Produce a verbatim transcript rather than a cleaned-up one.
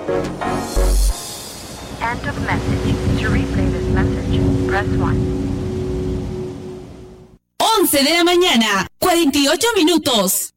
End of message. To replay this message, press one. once de la mañana, cuarenta y ocho minutos.